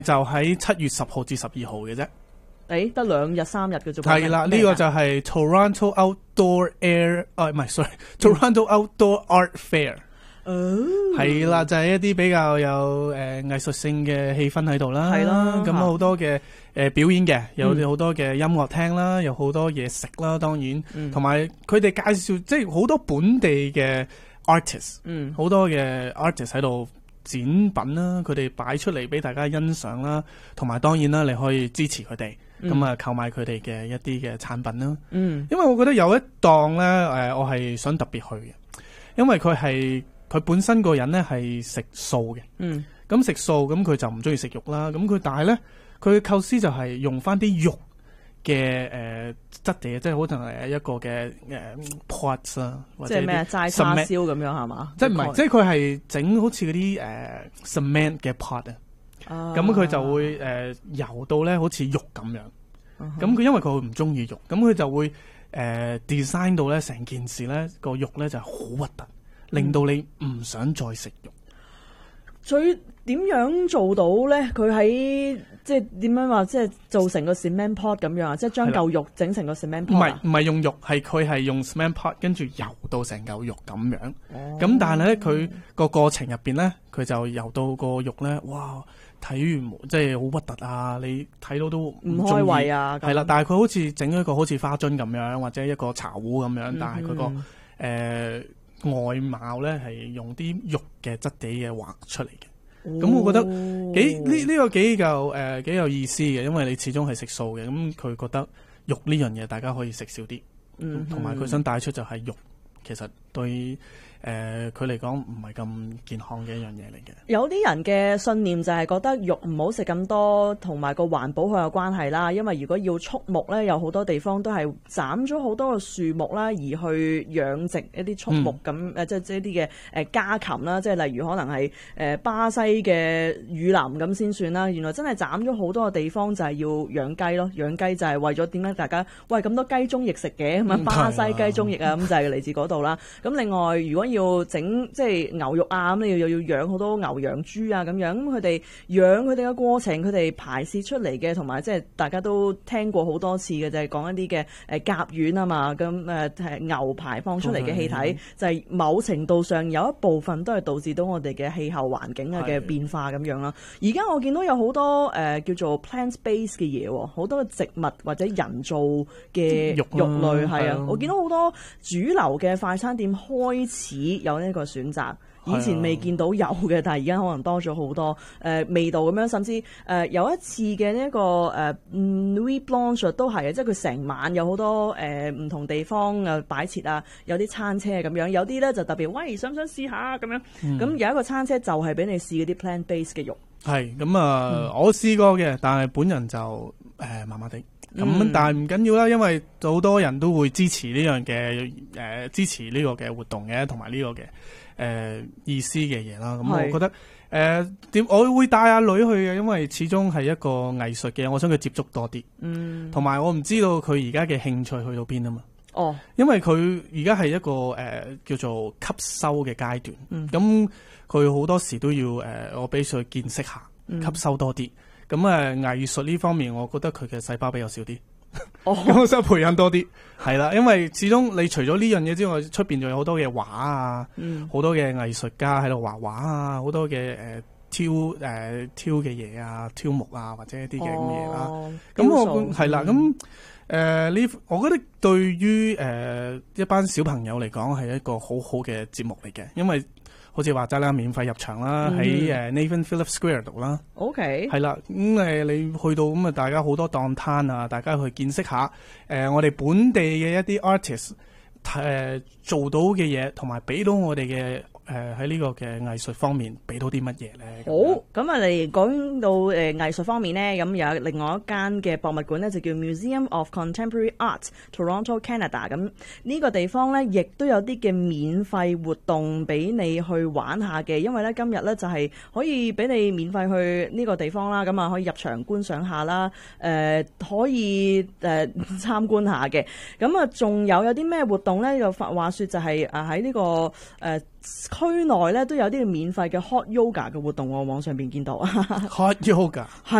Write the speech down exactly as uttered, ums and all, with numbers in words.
就喺七月十號至十二號嘅啫。 誒，得兩日三日嘅啫。 係啦，呢、這個就係 Toronto Outdoor Air，啊唔係 sorry，Toronto Outdoor Art Fair。 哦， 係啦，就係、是、一啲比較有誒藝術性嘅氣氛喺度啦。 係啦， 咁好多嘅誒、呃、表演嘅，有好多嘅音樂廳啦， 嗯、 有好多嘢食啦，當然，同埋佢哋介紹即係好多本地嘅 artist，嗯，好多嘅 artist 喺度展品啦，佢哋擺出嚟俾大家欣賞啦，同埋當然啦，你可以支持佢哋，咁啊購買佢哋嘅一啲嘅產品啦。嗯，因為我覺得有一檔咧，誒、呃，我係想特別去嘅，因為佢係。佢本身個人咧係食素嘅，嗯，咁食素咁佢就唔中意食肉啦，咁佢但係咧佢嘅構思就係用翻啲肉嘅誒質地，即係可能係一個嘅誒 pot 啊，或者即係咩齋叉燒咁樣係嘛？ 即係唔係？即係佢係整好似嗰啲誒 cement 嘅 pot 啊，咁佢就會誒、呃、油到咧好似肉咁樣，咁佢因為佢唔中意肉，咁佢就會誒、呃、design 到咧成件事咧個肉咧就係好核突。令到你唔想再食肉， 最點樣做到咧？佢喺即係點樣話？即係做成個 cement pot 咁樣啊？即係將嚿肉整成個 cement pot？唔係唔係用肉，係佢係用 cement pot 跟住油到成嚿肉咁樣。咁、哦、但係咧，佢個過程入邊咧，佢就油到個肉咧，哇！睇完即係好核突啊！你睇到都唔開胃啊！ 係啦，但係佢好似整一個好似花樽咁樣，或者一個茶壺咁樣，嗯、但係佢、個誒。呃外貌咧係用啲肉嘅質地嘅畫出嚟嘅，咁、哦、我覺得幾呢呢、呢個幾夠誒、呃、幾有意思嘅，因為你始終係食素嘅，咁佢覺得肉呢樣嘢大家可以食少啲，同埋佢想帶出就係肉其實對誒佢嚟講唔係咁健康嘅一樣嘢嚟嘅。 有啲人嘅信念就係覺得肉唔好食咁多，同埋個環保好有關係啦。因為如果要畜牧咧，有好多地方都係斬咗好多嘅樹木啦，而去養殖一啲畜牧咁誒、嗯，即係即係啲嘅誒家禽啦，即係例如可能係誒巴西嘅雨林咁先算啦。原來真係斬咗好多嘅地方就係要養雞咯，養雞就係為咗點解大家喂咁多雞中翼食嘅咁啊？巴西雞中翼啊，咁就係嚟自嗰度啦。咁另外如果要整即係牛肉啊，咁你又要養好多牛羊豬啊咁樣，咁佢哋養佢哋嘅過程，佢哋排泄出嚟嘅，同埋即係大家都聽過好多次嘅，就係、是、講一啲嘅誒甲烷啊嘛，咁誒係牛排放出嚟嘅氣體，嗯、就係某程度上有一部分都係導致到我哋嘅氣候環境啊嘅變化咁樣啦。而家我見到有好多誒、呃、叫做 plant based 嘅嘢，好多植物或者人造嘅肉類係啊，我見到好多主流嘅快餐店開始有呢個選擇，以前未見到有嘅，但係而家可能多咗好多誒、呃、味道咁樣，甚至誒、呃、有一次嘅呢一個誒 Nuit Blanche 都係啊，即係佢成晚有好多誒唔、呃、同地方啊擺設啊，有啲餐車咁樣，有啲咧就特別喂，想唔想試下咁樣？咁、嗯、有一個餐車就係俾你試嗰啲 plant base 嘅肉。係咁啊，嗯、我試過嘅，但係本人就誒麻麻地。咁、嗯、但係唔緊要啦，因為好多人都會支持呢樣嘅誒支持呢個嘅活動嘅，同埋呢個嘅誒、呃、意思嘅嘢啦。咁我覺得誒點、呃、我會帶阿女去嘅，因為始終係一個藝術嘅，我想佢接觸多啲。嗯，同埋我唔知道佢而家嘅興趣去到邊啊嘛。哦，因為佢而家係一個誒、呃、叫做吸收嘅階段。嗯，咁佢好多時都要誒、呃、我俾佢見識下，吸收多啲。咁誒藝術呢方面，我覺得佢嘅細胞比較少啲，咁、oh. 我想培養多啲，係啦，因為始終你除咗呢樣嘢之外，出邊仲有好多嘅畫啊，好、嗯、多嘅藝術家喺度畫畫啊，好多嘅誒、呃、挑誒、呃、挑嘅嘢啊，挑木啊，或者一啲嘅咁嘢啦。咁、oh. 我係啦，咁誒呢，我覺得對於誒、呃、一班小朋友嚟講係一個好好嘅節目嚟嘅，因為好似話齋啦，免費入場啦，喺誒 Nathan Phillips Square 度啦。OK，係啦，咁、嗯、誒你去到咁啊，大家好多檔攤啊，大家去見識下誒、呃、我哋本地嘅一啲 artist 誒、呃、做到嘅嘢，同埋俾到我哋嘅。誒喺呢個嘅藝術方面俾到啲乜嘢咧？ 好，咁啊，你講到誒、呃、藝術方面咧，咁有另外一間嘅博物館咧，就叫 Museum of Contemporary Art Toronto Canada。咁呢個地方咧，亦都有啲嘅免費活動俾你去玩下嘅。因為咧今日咧就係、是、可以俾你免費去呢個地方啦，咁啊可以入場觀賞下啦，誒、呃、可以誒、呃、參觀下嘅。咁啊仲有有啲咩活動咧？就話説就係啊喺呢個誒。呃區內咧都有啲免費嘅 hot yoga 嘅活動喎，網上邊見到啊。 hot yoga。